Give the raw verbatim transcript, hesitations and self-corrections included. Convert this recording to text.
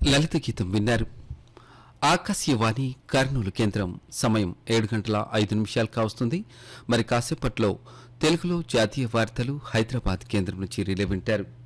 లలిత గీతం విన్నారు. ఆకాశవాణి కర్నూలు కేంద్రం సమయం ఏడు గంటల ఐదు నిమిషాలు కావస్తుంది. మరి కాసేపట్లో తెలుగులో జాతీయ వార్తలు హైదరాబాద్ కేంద్రం నుంచి రిలే వింటారు.